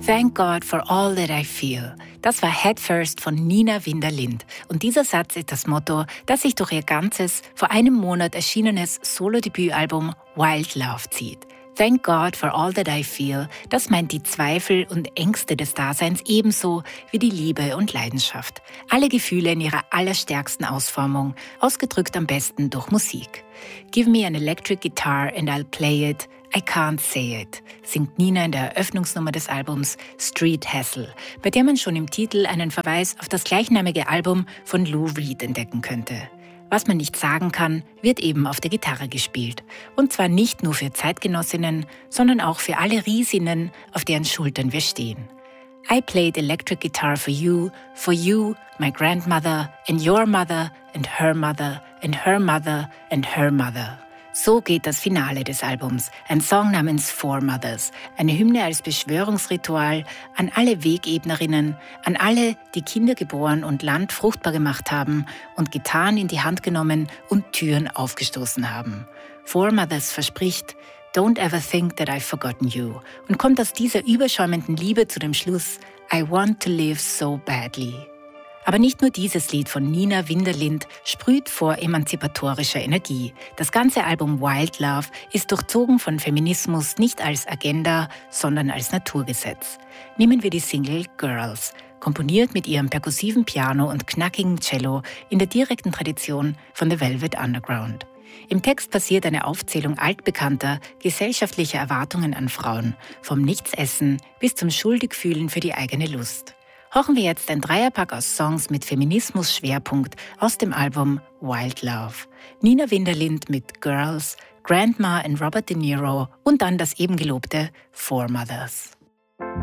Thank God for all that I feel. Das war Head First von Nina Winder-Lind. Und dieser Satz ist das Motto, das sich durch ihr ganzes, vor einem Monat erschienenes Solo-Debütalbum Wild Love zieht. Thank God for all that I feel, das meint die Zweifel und Ängste des Daseins ebenso wie die Liebe und Leidenschaft. Alle Gefühle in ihrer allerstärksten Ausformung, ausgedrückt am besten durch Musik. Give me an electric guitar and I'll play it, I can't say it, singt Nina in der Eröffnungsnummer des Albums Street Hassle, bei der man schon im Titel einen Verweis auf das gleichnamige Album von Lou Reed entdecken könnte. Was man nicht sagen kann, wird eben auf der Gitarre gespielt. Und zwar nicht nur für Zeitgenossinnen, sondern auch für alle Riesinnen, auf deren Schultern wir stehen. I played electric guitar for you, my grandmother, and your mother, and her mother, and her mother, and her mother. So geht das Finale des Albums, ein Song namens Four Mothers, eine Hymne als Beschwörungsritual an alle Wegebnerinnen, an alle, die Kinder geboren und Land fruchtbar gemacht haben und Gitarren in die Hand genommen und Türen aufgestoßen haben. Four Mothers verspricht, Don't ever think that I've forgotten you, und kommt aus dieser überschäumenden Liebe zu dem Schluss, I want to live so badly. Aber nicht nur dieses Lied von Nina Winder-Lind sprüht vor emanzipatorischer Energie. Das ganze Album Wild Love ist durchzogen von Feminismus nicht als Agenda, sondern als Naturgesetz. Nehmen wir die Single Girls, komponiert mit ihrem perkussiven Piano und knackigen Cello in der direkten Tradition von The Velvet Underground. Im Text passiert eine Aufzählung altbekannter gesellschaftlicher Erwartungen an Frauen, vom Nichtsessen bis zum Schuldigfühlen für die eigene Lust. Horchen wir jetzt ein Dreierpack aus Songs mit Feminismus-Schwerpunkt aus dem Album Wild Love. Nina Winder-Lind mit Girls, Grandma and Robert De Niro und dann das eben gelobte Four Mothers.